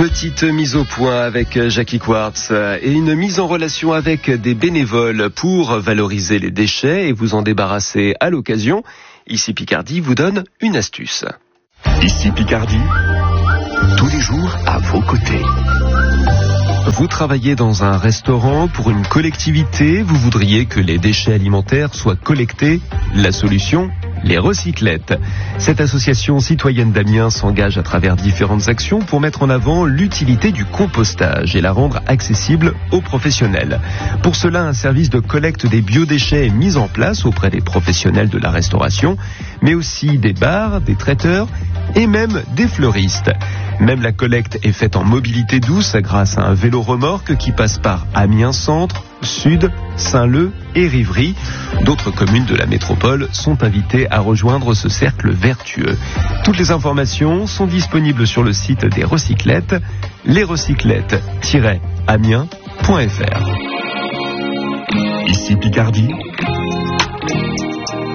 Petite mise au point avec Jackie Quartz et une mise en relation avec des bénévoles pour valoriser les déchets et vous en débarrasser à l'occasion. Ici Picardie vous donne une astuce. Ici Picardie, tous les jours à vos côtés. Vous travaillez dans un restaurant pour une collectivité, vous voudriez que les déchets alimentaires soient collectés. La solution ? Les recyclettes. Cette association citoyenne d'Amiens s'engage à travers différentes actions pour mettre en avant l'utilité du compostage et la rendre accessible aux professionnels. Pour cela, un service de collecte des biodéchets est mis en place auprès des professionnels de la restauration, mais aussi des bars, des traiteurs et même des fleuristes. Même la collecte est faite en mobilité douce grâce à un vélo-remorque qui passe par Amiens Centre, Sud, Saint-Leu et Rivry. D'autres communes de la métropole sont invitées à rejoindre ce cercle vertueux. Toutes les informations sont disponibles sur le site des recyclettes, lesrecyclettes-amiens.fr. Ici Picardie,